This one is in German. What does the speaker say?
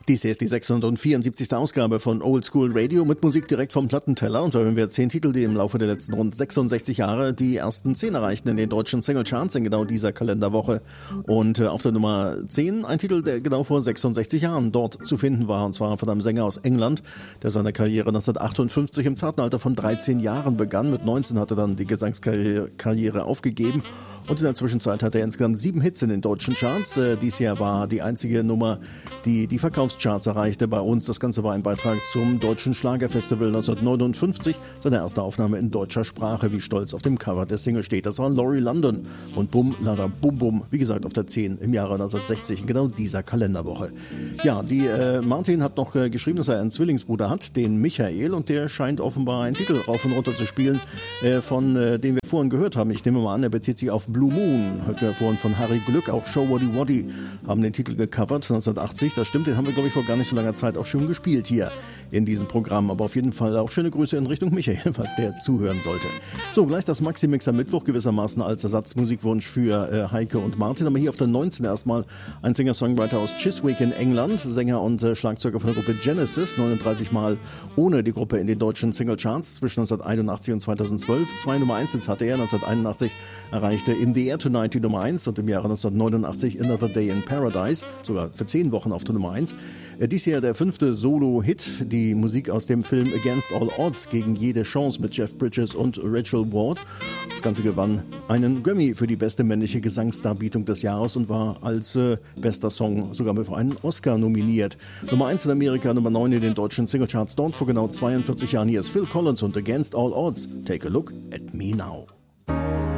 Dies hier ist die 674. Ausgabe von Old School Radio mit Musik direkt vom Plattenteller. Und da hören wir 10 Titel, die im Laufe der letzten rund 66 Jahre die ersten 10 erreichten in den deutschen Singlecharts in genau dieser Kalenderwoche. Und auf der Nummer 10 ein Titel, der genau vor 66 Jahren dort zu finden war. Und zwar von einem Sänger aus England, der seine Karriere 1958 im zarten Alter von 13 Jahren begann. Mit 19 hat er dann die Gesangskarriere aufgegeben. Und in der Zwischenzeit hatte er insgesamt 7 Hits in den deutschen Charts. Dies Jahr war die einzige Nummer, die die Verkaufscharts erreichte bei uns. Das Ganze war ein Beitrag zum Deutschen Schlagerfestival 1959. Seine erste Aufnahme in deutscher Sprache, wie stolz auf dem Cover der Single steht. Das war Laurie London und Bum, Lada, Bum, Bum. Wie gesagt, auf der 10 im Jahre 1960, in genau dieser Kalenderwoche. Ja, die Martin hat noch geschrieben, dass er einen Zwillingsbruder hat, den Michael. Und der scheint offenbar einen Titel rauf und runter zu spielen, von dem wir vorhin gehört haben. Ich nehme mal an, er bezieht sich auf Blue Moon. Hörten wir vorhin von Harry Glück, auch Show Waddy Waddy haben den Titel gecovert, 1980. Das stimmt, den haben wir, glaube ich, vor gar nicht so langer Zeit auch schon gespielt hier in diesem Programm. Aber auf jeden Fall auch schöne Grüße in Richtung Michael, falls der zuhören sollte. So, gleich das Maxi-Mixer Mittwoch gewissermaßen als Ersatzmusikwunsch für Heike und Martin. Aber hier auf der 19 erstmal ein Singer-Songwriter aus Chiswick in England, Sänger und Schlagzeuger von der Gruppe Genesis, 39 Mal ohne die Gruppe in den deutschen Singlecharts zwischen 1981 und 2012. 2 Nummer 1 hatte er, 1981 erreichte In the Air Tonight die Nummer 1 und im Jahre 1989 Another Day in Paradise, sogar für 10 Wochen auf der Nummer 1. Dies hier der 5. Solo-Hit, die Musik aus dem Film Against All Odds, gegen jede Chance mit Jeff Bridges und Rachel Ward. Das Ganze gewann einen Grammy für die beste männliche Gesangsdarbietung des Jahres und war als bester Song sogar für einen Oscar nominiert. Nummer 1 in Amerika, Nummer 9 in den deutschen Singlecharts dort vor genau 42 Jahren. Hier ist Phil Collins und Against All Odds. Take a look at me now.